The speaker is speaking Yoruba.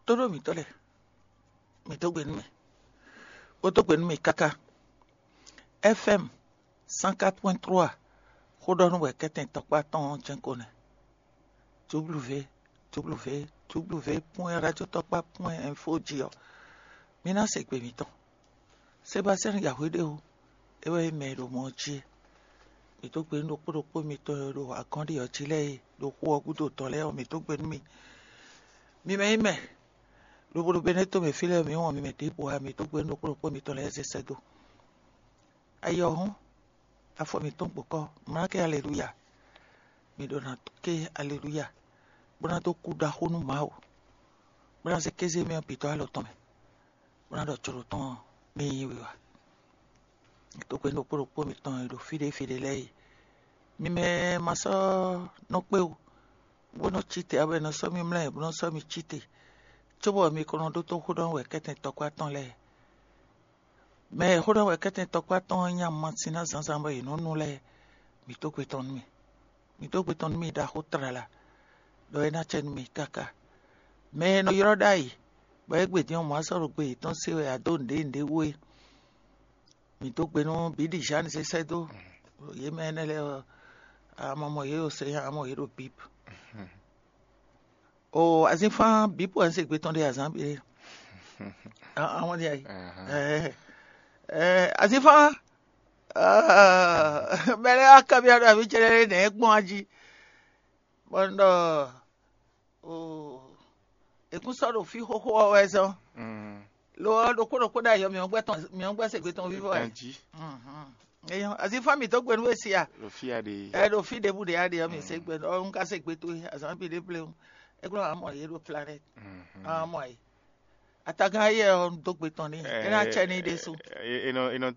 Todo mi tole. Mi to gbe mi. O to gbe mi kaka. FM 104.3. Rodon we keten tokpa ton chenkone. www.radiotokpa.info jio. Mina se gbe mi ton. Sébastien Yahweh o. Ewe me do moji. Mi to gbe no podo mi to do akandi o chile do ko ogudo tole o mi to gbe mi. Mi me lo bodo beneto me file mi won mi me tipo ha mi to gbe no podo mi to le sesedo. Ayo hon afo mi ton poko ma ke hallelujah. Mi do na ke hallelujah. Bona to kuda honu mao. Bona se keze mi pito alo tome. Bona do choro ton mi yiwa. To gbe no podo mi ton do fide lei. Mi me maso no pe o. Bono chite abe no so mi mle, bono so mi chite. Chobo mi kono do to hodon we keten tokwa ton le. Me hodon we keten tokwa ton nya mansina zanzamba yi no no le. Mi to gbe ton mi. Mi to gbe ton mi da hotrala. Do ena chen mi kaka. Me no yoro dai. Ba egbe ti on ma soro gbe ton se we adonde nde we. Mi to gbe no bidi jan se sedo. Ye me ne le amamo ye o se amo ye do pip. Oh, as if people and say gbe ton de azambi. Àwọn di ayi. As if mere akabi ara mi chere na egbon aji. Bondo ekun sọ̀rọ̀ fi ho o eso. Lo do ko da yo mi on gbe se gbe ton vivo ai. Eyan as if mi to gbe nu esi a. Lo fi ade. Lo fi de bu de ade mi se gbe o nka se gbe to azambi de play. Egbon amo ye do planet. Amo ai. Ataga ye on to gbe ton ni. Ina che ni de so. You know